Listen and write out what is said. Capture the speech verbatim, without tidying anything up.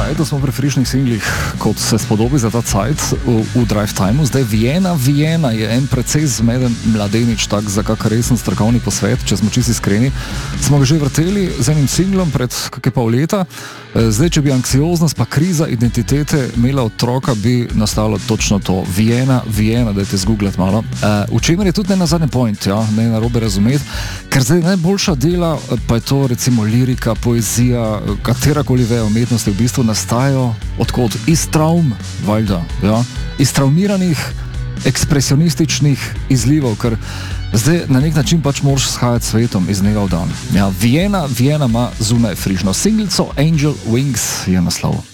eto smo pri frišnih singlih, kot se spodobi za ta cajt v, v Drive Timeu. Zdaj Vienna, Vienna je en precej zmeden mladenič, tak za kak resen strokovni posvet, če smo čisto iskreni. Smo ga že vrteli z enim singlom pred kakaj pol leta. Zdaj, če bi anksioznost pa kriza identitete imela otroka, bi nastalo točno to. Vienna, Vienna, dajte zgooglati malo. V čemer je tudi ne na zadnji point, ja, ne narobe razumeti, ker zdaj najboljša dela, pa je to recimo lirika, poezija, katerakoli veja umetnosti v bistvu nastajajo odkot? Iz travm, valjda, ja, iz travmiranih ekspresionističnih izlivov, ker zdaj na nek način pač moraš shajati svetom iz dneva v dan. Ja, Vienna, Vienna ima zunaj frižno singlico, Angel Wings je naslov.